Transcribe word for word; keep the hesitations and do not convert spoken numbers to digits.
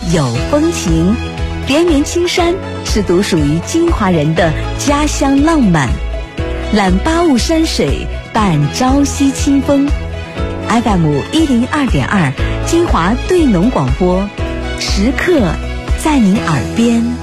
有风情。连绵青山是独属于金华人的家乡浪漫，揽八雾山水，伴朝夕清风。F M 一零二点二，金华对农广播，时刻在您耳边。